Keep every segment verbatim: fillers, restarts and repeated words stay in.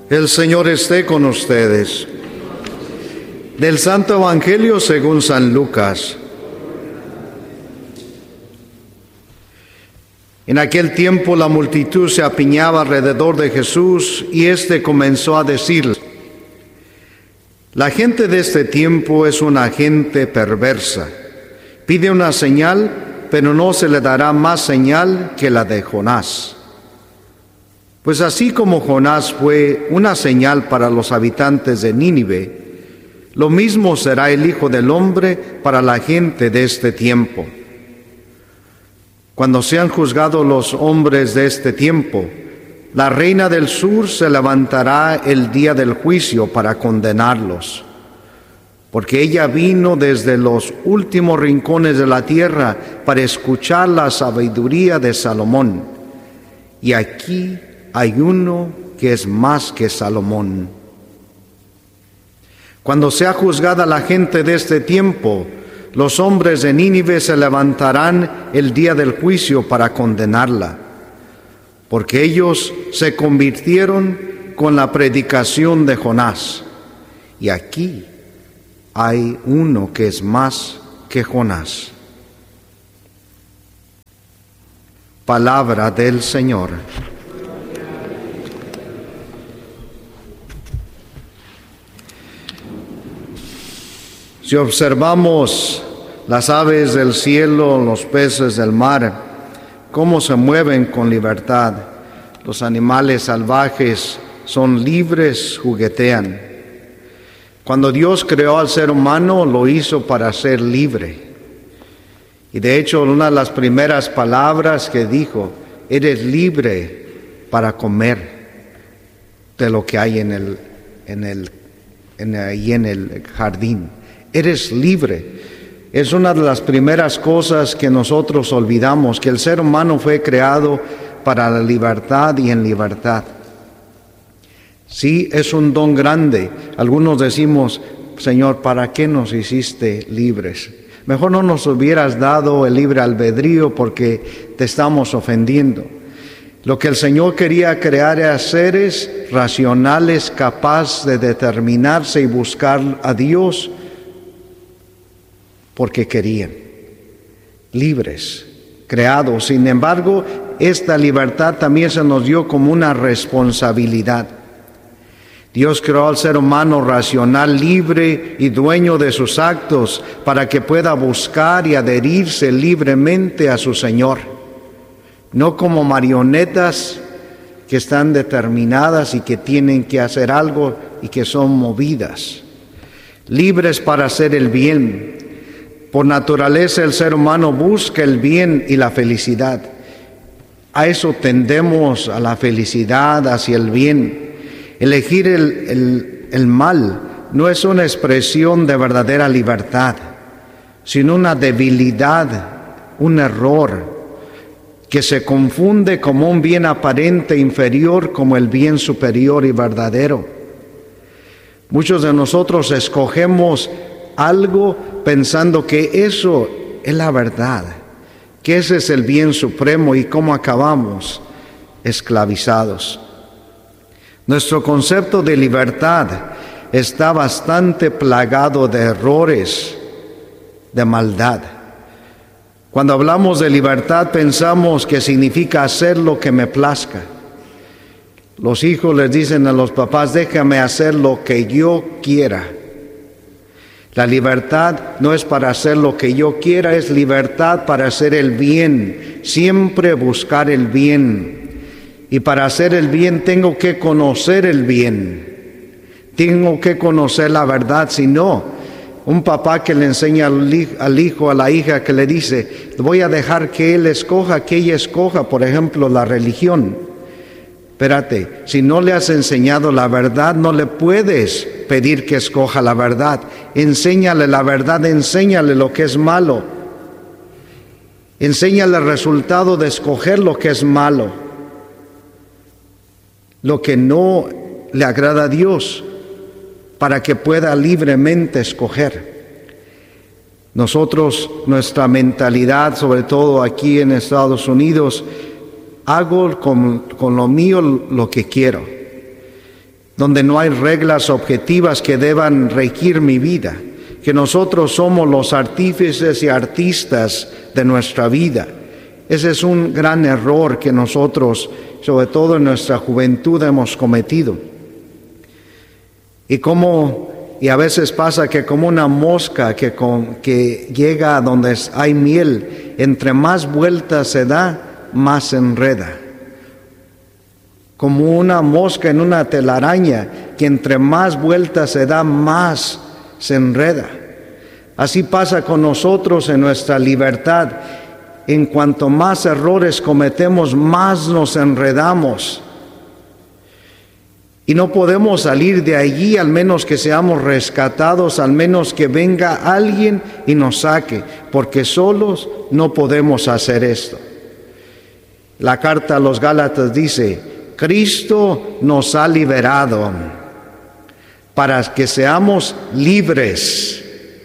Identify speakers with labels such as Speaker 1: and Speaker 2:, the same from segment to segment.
Speaker 1: El Señor esté con ustedes. Del Santo Evangelio según San Lucas. En aquel tiempo la multitud se apiñaba alrededor de Jesús y éste comenzó a decirles: la gente de este tiempo es una gente perversa. Pide una señal, pero no se le dará más señal que la de Jonás. Pues así como Jonás fue una señal para los habitantes de Nínive, lo mismo será el Hijo del Hombre para la gente de este tiempo. Cuando sean juzgados los hombres de este tiempo, la reina del sur se levantará el día del juicio para condenarlos, porque ella vino desde los últimos rincones de la tierra para escuchar la sabiduría de Salomón. Y aquí hay uno que es más que Salomón. Cuando sea juzgada la gente de este tiempo, los hombres de Nínive se levantarán el día del juicio para condenarla, porque ellos se convirtieron con la predicación de Jonás. Y aquí hay uno que es más que Jonás. Palabra del Señor. Si observamos las aves del cielo, los peces del mar, cómo se mueven con libertad, los animales salvajes son libres, juguetean. Cuando Dios creó al ser humano, lo hizo para ser libre. Y de hecho, una de las primeras palabras que dijo: eres libre para comer de lo que hay en el, en el, en, ahí en el jardín. Eres libre. Es una de las primeras cosas que nosotros olvidamos, que el ser humano fue creado para la libertad y en libertad. Sí, es un don grande. Algunos decimos: Señor, ¿para qué nos hiciste libres? Mejor no nos hubieras dado el libre albedrío porque te estamos ofendiendo. Lo que el Señor quería crear era seres racionales, capaces de determinarse y buscar a Dios porque querían, libres, creados. Sin embargo, esta libertad también se nos dio como una responsabilidad. Dios creó al ser humano racional, libre y dueño de sus actos para que pueda buscar y adherirse libremente a su Señor, no como marionetas que están determinadas y que tienen que hacer algo y que son movidas, libres para hacer el bien. Por naturaleza el ser humano busca el bien y la felicidad. A eso tendemos, a la felicidad, hacia el bien. Elegir el, el, el mal no es una expresión de verdadera libertad, sino una debilidad, un error, que se confunde como un bien aparente inferior como el bien superior y verdadero. Muchos de nosotros escogemos algo pensando que eso es la verdad, que ese es el bien supremo, y cómo acabamos esclavizados. Nuestro concepto de libertad está bastante plagado de errores, de maldad. Cuando hablamos de libertad pensamos que significa hacer lo que me plazca. Los hijos les dicen a los papás: déjame hacer lo que yo quiera. La libertad no es para hacer lo que yo quiera, es libertad para hacer el bien, siempre buscar el bien. Y para hacer el bien tengo que conocer el bien, tengo que conocer la verdad. Si no, un papá que le enseña al hijo, a la hija, que le dice: voy a dejar que él escoja, que ella escoja, por ejemplo, la religión. Espérate, si no le has enseñado la verdad, no le puedes pedir que escoja la verdad. Enséñale la verdad, enséñale lo que es malo. Enséñale el resultado de escoger lo que es malo, lo que no le agrada a Dios, para que pueda libremente escoger. Nosotros, nuestra mentalidad, sobre todo aquí en Estados Unidos, hago con, con lo mío lo que quiero. donde no hay reglas objetivas que deban regir mi vida, que nosotros somos los artífices y artistas de nuestra vida. Ese es un gran error que nosotros, sobre todo en nuestra juventud, hemos cometido. Y como, y a veces pasa que como una mosca que, con, que llega a donde hay miel, entre más vueltas se da, más se enreda. Como una mosca en una telaraña, que entre más vueltas se da, más se enreda. Así pasa con nosotros en nuestra libertad. En cuanto más errores cometemos, más nos enredamos. Y no podemos salir de allí al menos que seamos rescatados, al menos que venga alguien y nos saque, porque solos no podemos hacer esto. La carta a los Gálatas dice: Cristo nos ha liberado para que seamos libres.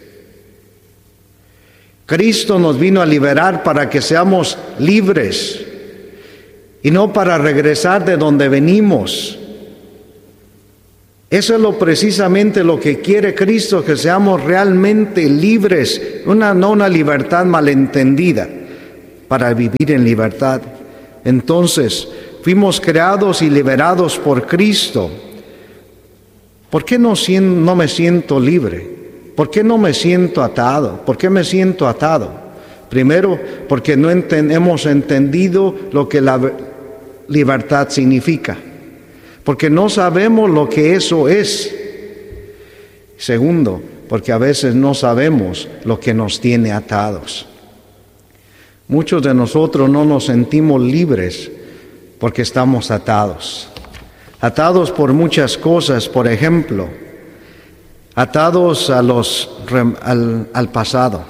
Speaker 1: Cristo nos vino a liberar para que seamos libres y no para regresar de donde venimos. Eso es lo precisamente lo que quiere Cristo, que seamos realmente libres, una, no una libertad malentendida, para vivir en libertad. Entonces, fuimos creados y liberados por Cristo. ¿Por qué no, no me siento libre? ¿Por qué no me siento atado? ¿Por qué me siento atado? Primero, porque no enten- hemos entendido lo que la libertad significa. Porque no sabemos lo que eso es. Segundo, porque a veces no sabemos lo que nos tiene atados. Muchos de nosotros no nos sentimos libres porque estamos atados. Atados por muchas cosas, por ejemplo, atados a los, al, al pasado,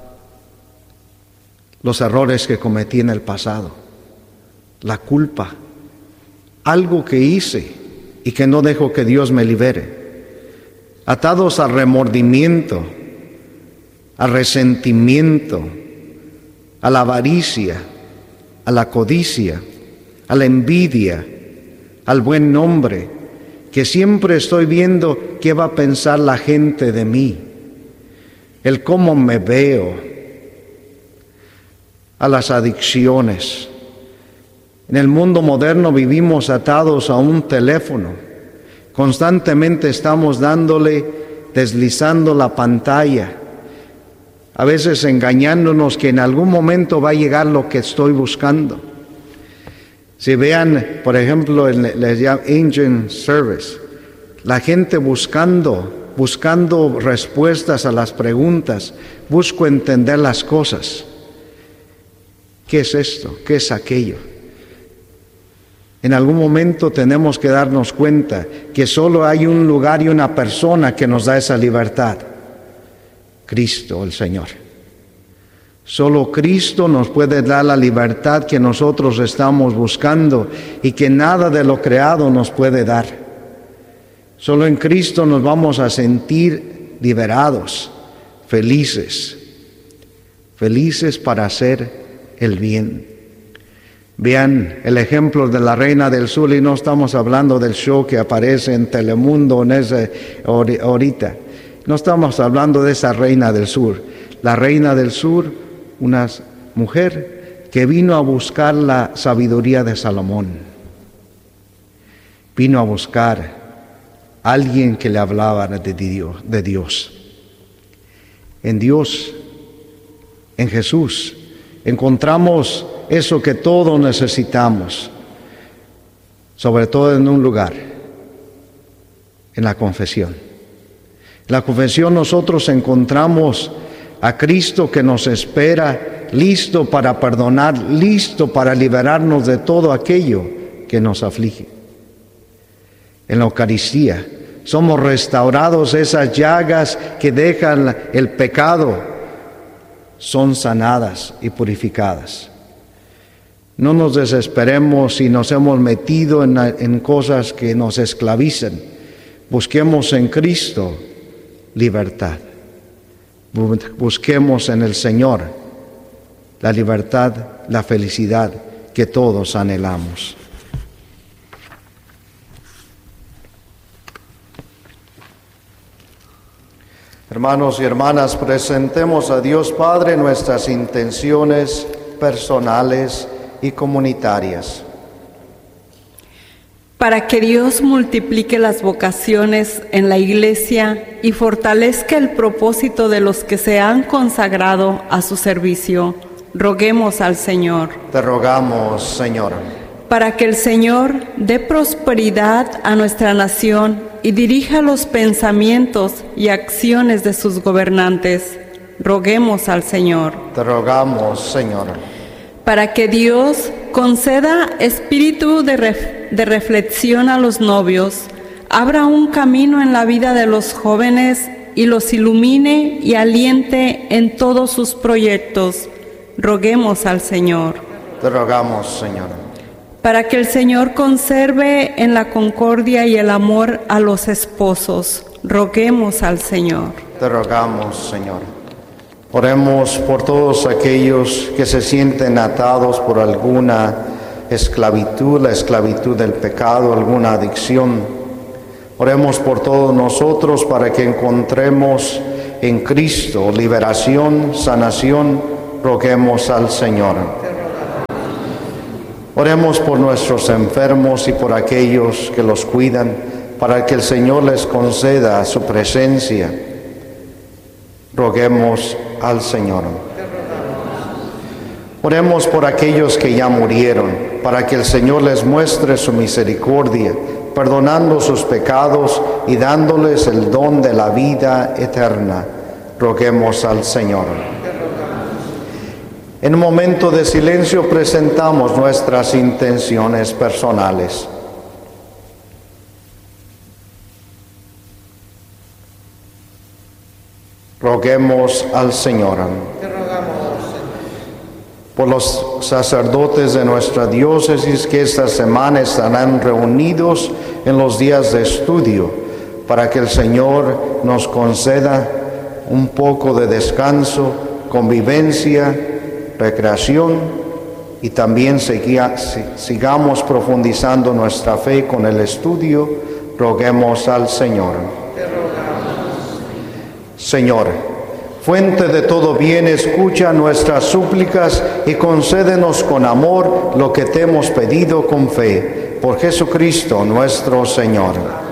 Speaker 1: los errores que cometí en el pasado, la culpa, algo que hice y que no dejo que Dios me libere, atados al remordimiento, al resentimiento, a la avaricia, a la codicia, a la envidia, al buen nombre, que siempre estoy viendo qué va a pensar la gente de mí, el cómo me veo, a las adicciones. En el mundo moderno vivimos atados a un teléfono. Constantemente estamos dándole, deslizando la pantalla, a veces engañándonos que en algún momento va a llegar lo que estoy buscando. Si vean, por ejemplo, les llaman Engine Service, la gente buscando, buscando respuestas a las preguntas, busco entender las cosas. ¿Qué es esto? ¿Qué es aquello? En algún momento tenemos que darnos cuenta que solo hay un lugar y una persona que nos da esa libertad: Cristo el Señor. Solo Cristo nos puede dar la libertad que nosotros estamos buscando y que nada de lo creado nos puede dar. Solo en Cristo nos vamos a sentir liberados, felices, felices para hacer el bien. Vean el ejemplo de la Reina del Sur, y no estamos hablando del show que aparece en Telemundo en ese, ahorita. No estamos hablando de esa Reina del Sur. La Reina del Sur, una mujer que vino a buscar la sabiduría de Salomón. Vino a buscar a alguien que le hablaba de Dios, de Dios. En Dios, en Jesús, encontramos eso que todos necesitamos, sobre todo en un lugar, en la confesión. En la confesión nosotros encontramos a Cristo que nos espera, listo para perdonar, listo para liberarnos de todo aquello que nos aflige. En la Eucaristía somos restaurados, esas llagas que dejan el pecado son sanadas y purificadas. No nos desesperemos si nos hemos metido en, en cosas que nos esclavizan. Busquemos en Cristo libertad. Busquemos en el Señor la libertad, la felicidad que todos anhelamos. Hermanos y hermanas, presentemos a Dios Padre nuestras intenciones personales y comunitarias.
Speaker 2: Para que Dios multiplique las vocaciones en la Iglesia y fortalezca el propósito de los que se han consagrado a su servicio, roguemos al Señor.
Speaker 1: Te rogamos, Señor.
Speaker 2: Para que el Señor dé prosperidad a nuestra nación y dirija los pensamientos y acciones de sus gobernantes, roguemos al Señor.
Speaker 1: Te rogamos, Señor.
Speaker 2: Para que Dios conceda espíritu de, ref, de reflexión a los novios, abra un camino en la vida de los jóvenes y los ilumine y aliente en todos sus proyectos, roguemos al Señor.
Speaker 1: Te rogamos, Señor.
Speaker 2: Para que el Señor conserve en la concordia y el amor a los esposos, roguemos al Señor.
Speaker 1: Te rogamos, Señor. Oremos por todos aquellos que se sienten atados por alguna esclavitud, la esclavitud del pecado, alguna adicción. Oremos por todos nosotros para que encontremos en Cristo liberación, sanación, roguemos al Señor. Oremos por nuestros enfermos y por aquellos que los cuidan, para que el Señor les conceda su presencia. Roguemos al Señor. Oremos por aquellos que ya murieron, para que el Señor les muestre su misericordia, perdonando sus pecados y dándoles el don de la vida eterna. Roguemos al Señor. En un momento de silencio presentamos nuestras intenciones personales. Roguemos al Señor.
Speaker 3: Te rogamos,
Speaker 1: Por los sacerdotes de nuestra diócesis que esta semana estarán reunidos en los días de estudio, para que el Señor nos conceda un poco de descanso, convivencia, recreación y también seguía, sigamos profundizando nuestra fe con el estudio, roguemos al Señor.
Speaker 3: te rogamos.
Speaker 1: Señor, fuente de todo bien, escucha nuestras súplicas y concédenos con amor lo que te hemos pedido con fe. Por Jesucristo nuestro Señor.